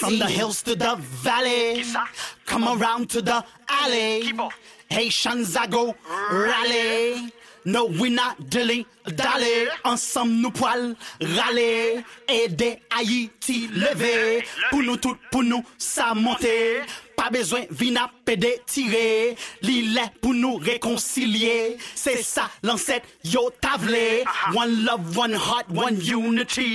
From the hills to the valley, come around to the alley. Haitians I go rally. No, we not dilly dally. Ensemble nous poil râler. Aider Haïti lever. Pour nous tout, pour nous ça monter. Pas besoin vina pédé tirer. L'île pour nous réconcilier. C'est ça l'ancêtre yo tavlé. One love, one heart, one unity.